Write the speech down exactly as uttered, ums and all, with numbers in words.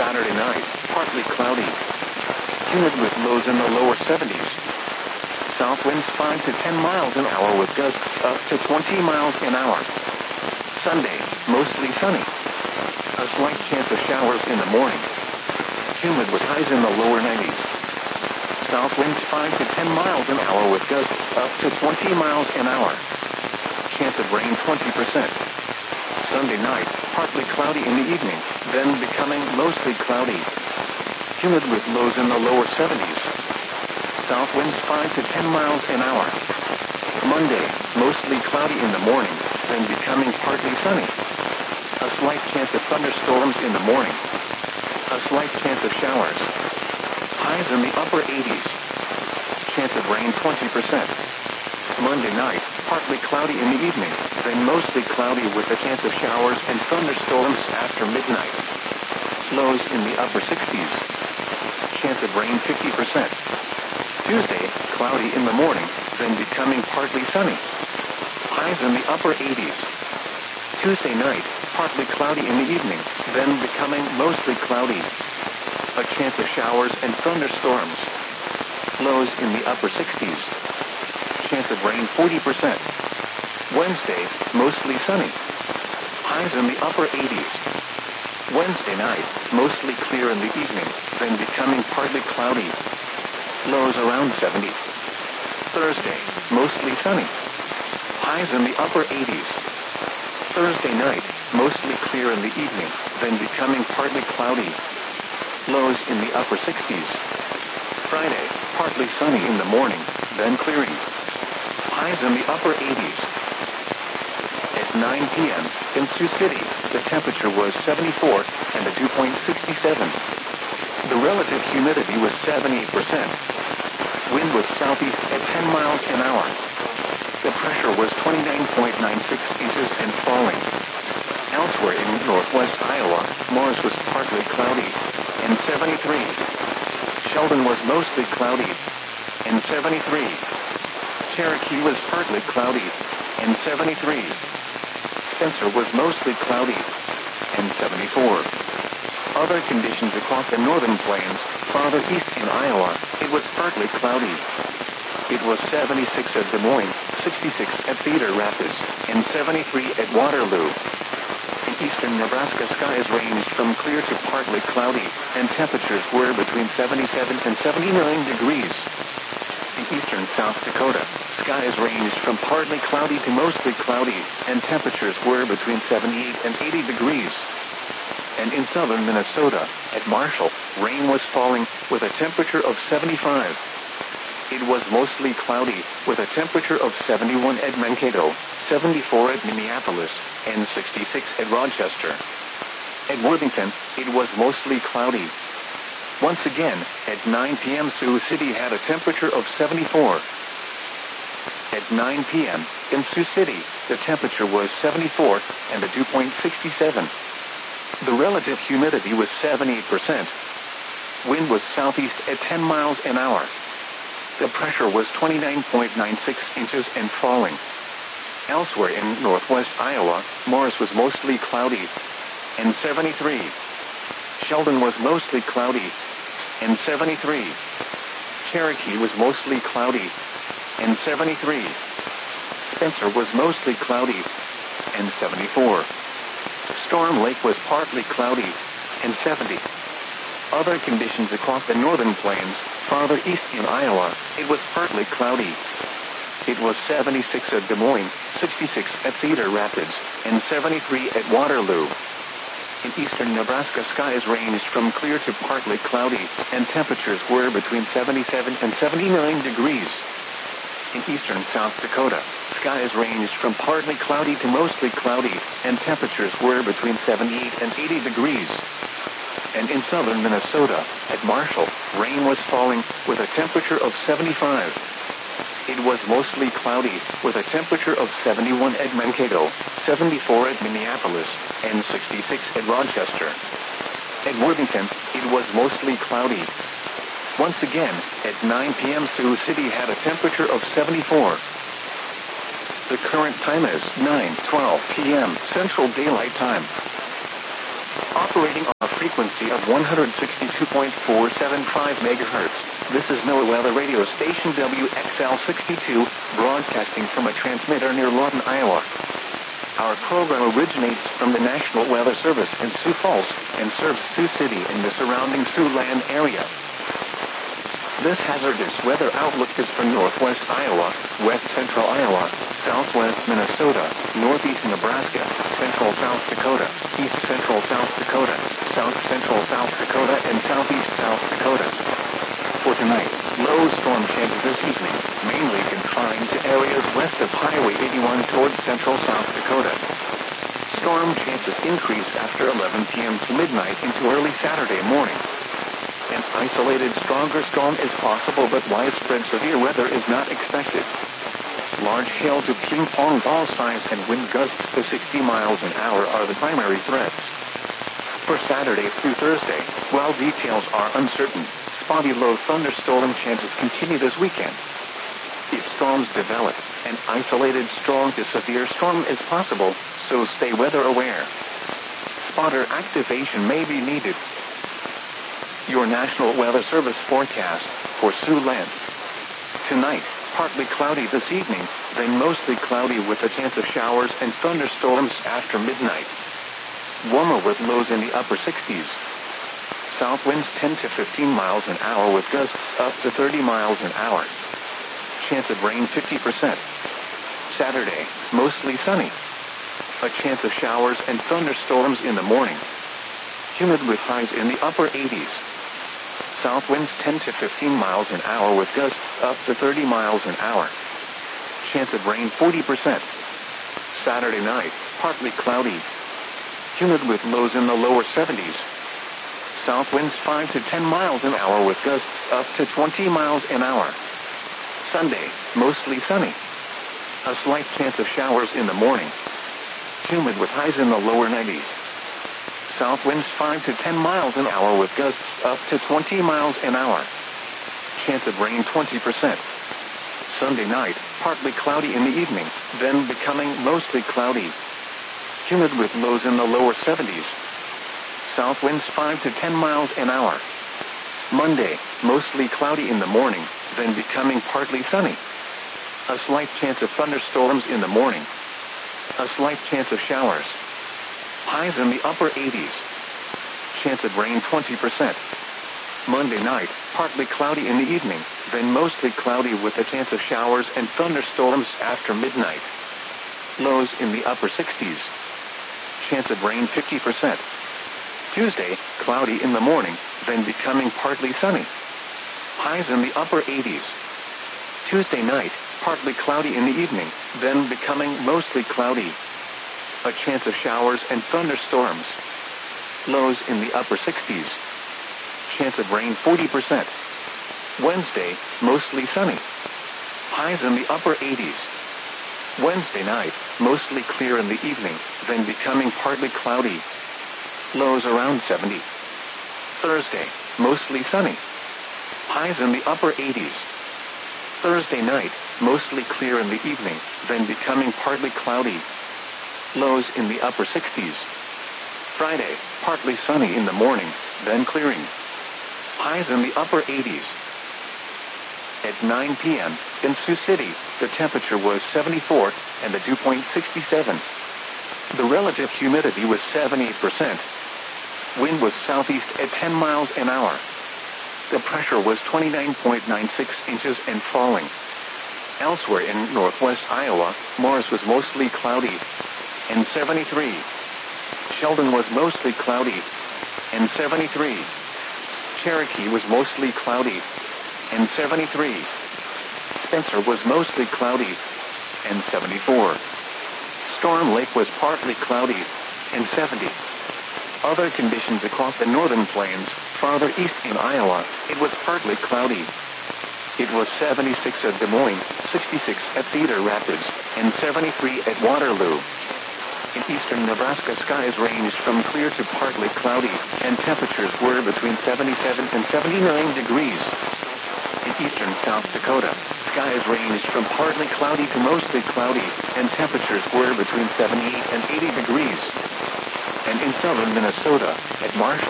Saturday night, partly cloudy. Humid with lows in the lower seventies. South winds five to ten miles an hour with gusts up to twenty miles an hour. Sunday, mostly sunny. A slight chance of showers in the morning. Humid with highs in the lower nineties. South winds five to ten miles an hour with gusts up to twenty miles an hour. Chance of rain twenty percent. Sunday night, partly cloudy in the evening, then becoming mostly cloudy. Humid with lows in the lower seventies. South winds five to ten miles an hour. Monday, mostly cloudy in the morning, then becoming partly sunny. A slight chance of thunderstorms in the morning. A slight chance of showers. Highs in the upper eighties. Chance of rain twenty percent. Monday night, partly cloudy in the evening, then mostly cloudy with a chance of showers and thunderstorms after midnight. Lows in the upper sixties. Chance of rain fifty percent. Tuesday, cloudy in the morning, then becoming partly sunny. Highs in the upper eighties. Tuesday night, partly cloudy in the evening, then becoming mostly cloudy. A chance of showers and thunderstorms. Lows in the upper sixties. Chance of rain forty percent. Wednesday, mostly sunny. Highs in the upper eighties. Wednesday night, mostly clear in the evening, then becoming partly cloudy. Lows around seventy. Thursday, mostly sunny. Highs in the upper eighties. Thursday night, mostly clear in the evening, then becoming partly cloudy. Lows in the upper sixties. Friday, partly sunny in the morning, then clearing. Highs in the upper eighties. At nine p.m. in Sioux City, the temperature was seventy-four and the dew point sixty-seven. The relative humidity was seventy percent. Wind was southeast at ten miles an hour. The pressure was twenty-nine point nine six inches and falling. Elsewhere in northwest Iowa, Morris was partly cloudy and seventy-three. Sheldon was mostly cloudy and seventy-three. Cherokee was partly cloudy and seventy-three. Spencer was mostly cloudy and seventy-four. Other conditions across the northern plains, farther east in Iowa, it was partly cloudy. It was seventy-six at Des Moines, sixty-six at Cedar Rapids, and seventy-three at Waterloo. In eastern Nebraska, skies ranged from clear to partly cloudy, and temperatures were between seventy-seven and seventy-nine degrees. In eastern South Dakota, skies ranged from partly cloudy to mostly cloudy, and temperatures were between seventy-eight and eighty degrees. And in southern Minnesota, at Marshall, rain was falling with a temperature of seventy-five. It was mostly cloudy with a temperature of seventy-one at Mankato, seventy-four at Minneapolis, and sixty-six at Rochester. At Worthington, it was mostly cloudy. Once again, at nine p.m. Sioux City had a temperature of seventy-four. At nine p.m. in Sioux City, the temperature was seventy-four and the dew point sixty-seven. The relative humidity was seventy percent. Wind was southeast at ten miles an hour. The pressure was twenty-nine point nine six inches and falling. Elsewhere in northwest Iowa, Morris was mostly cloudy and seventy-three. Sheldon was mostly cloudy and seventy-three. Cherokee was mostly cloudy and seventy-three. Spencer was mostly cloudy and seventy-four. Storm Lake was partly cloudy and seventy. Other conditions across the northern plains, farther east in Iowa, it was partly cloudy. It was seventy-six at Des Moines, sixty-six at Cedar Rapids, and seventy-three at Waterloo. In eastern Nebraska, skies ranged from clear to partly cloudy, and temperatures were between seventy-seven and seventy-nine degrees. In eastern South Dakota, skies ranged from partly cloudy to mostly cloudy, and temperatures were between seventy-eight and eighty degrees. And in southern Minnesota, at Marshall, rain was falling with a temperature of seventy-five. It was mostly cloudy with a temperature of seventy-one at Mankato, seventy-four at Minneapolis, and sixty-six at Rochester. At Worthington, it was mostly cloudy. Once again, at nine p.m. Sioux City had a temperature of seventy-four. The current time is nine twelve p.m. Central Daylight Time. Operating on a frequency of one hundred sixty-two point four seven five megahertz, this is NOAA Weather Radio Station W X L sixty-two, broadcasting from a transmitter near Lawton, Iowa. Our program originates from the National Weather Service in Sioux Falls and serves Sioux City and the surrounding Siouxland area. This hazardous weather outlook is for northwest Iowa, west central Iowa, southwest Minnesota, northeast Nebraska, central South Dakota, east central South Dakota, south central South Dakota, and southeast South Dakota. For tonight, low storm chances this evening, mainly confined to areas west of Highway eighty-one towards central South Dakota. Storm chances increase after eleven p.m. to midnight into early Saturday morning. An isolated stronger storm is possible, but widespread severe weather is not expected. Large hail to ping-pong ball size and wind gusts to sixty miles an hour are the primary threats. For Saturday through Thursday, while details are uncertain, spotty low thunderstorm chances continue this weekend. If storms develop, an isolated strong to severe storm is possible, so stay weather aware. Spotter activation may be needed. Your National Weather Service forecast for Siouxland. Tonight, partly cloudy this evening, then mostly cloudy with a chance of showers and thunderstorms after midnight. Warmer with lows in the upper sixties. South winds ten to fifteen miles an hour with gusts up to thirty miles an hour. Chance of rain fifty percent. Saturday, mostly sunny. A chance of showers and thunderstorms in the morning. Humid with highs in the upper eighties. South winds ten to fifteen miles an hour with gusts up to thirty miles an hour. Chance of rain forty percent. Saturday night, partly cloudy. Humid with lows in the lower seventies. South winds five to ten miles an hour with gusts up to twenty miles an hour. Sunday, mostly sunny. A slight chance of showers in the morning. Humid with highs in the lower nineties. South winds five to ten miles an hour with gusts up to twenty miles an hour. Chance of rain twenty percent. Sunday night, partly cloudy in the evening, then becoming mostly cloudy. Humid with lows in the lower seventies. South winds five to ten miles an hour. Monday, mostly cloudy in the morning, then becoming partly sunny. A slight chance of thunderstorms in the morning. A slight chance of showers. Highs in the upper eighties. Chance of rain twenty percent. Monday night, partly cloudy in the evening, then mostly cloudy with a chance of showers and thunderstorms after midnight. Lows in the upper sixties. Chance of rain fifty percent. Tuesday, cloudy in the morning, then becoming partly sunny. Highs in the upper eighties. Tuesday night, partly cloudy in the evening, then becoming mostly cloudy. A chance of showers and thunderstorms. Lows in the upper sixties. Chance of rain forty percent. Wednesday, mostly sunny. Highs in the upper eighties. Wednesday night, mostly clear in the evening, then becoming partly cloudy. Lows around seventy. Thursday, mostly sunny. Highs in the upper eighties. Thursday night, mostly clear in the evening, then becoming partly cloudy. Lows in the upper sixties. Friday, partly sunny in the morning, then clearing. Highs in the upper eighties. At nine p.m., in Sioux City, the temperature was seventy-four, and the dew point sixty-seven. The relative humidity was seventy percent. Wind was southeast at ten miles an hour. The pressure was twenty-nine point nine six inches and falling. Elsewhere in northwest Iowa, Morris was mostly cloudy, and seventy-three. Sheldon was mostly cloudy, and seventy-three. Cherokee was mostly cloudy, and seventy-three. Spencer was mostly cloudy, and seventy-four. Storm Lake was partly cloudy, and seventy. Other conditions across the northern plains, farther east in Iowa, it was partly cloudy. It was seventy-six at Des Moines, sixty-six at Cedar Rapids, and seventy-three at Waterloo. In eastern Nebraska, skies ranged from clear to partly cloudy, and temperatures were between seventy-seven and seventy-nine degrees. In eastern South Dakota, skies ranged from partly cloudy to mostly cloudy, and temperatures were between seventy-eight and eighty degrees. and in southern Minnesota, at Marshall.